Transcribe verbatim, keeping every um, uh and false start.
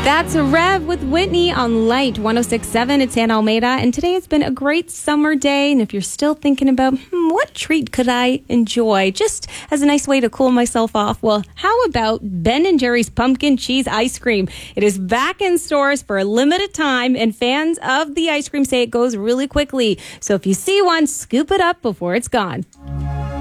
That's Rev with Whitney on Light one oh six point seven. It's Ann Almeida, and today has been a great summer day. And if you're still thinking about, hmm, what treat could I enjoy just as a nice way to cool myself off? Well, how about Ben and Jerry's pumpkin cheese ice cream? It is back in stores for a limited time, and fans of the ice cream say it goes really quickly. So if you see one, scoop it up before it's gone.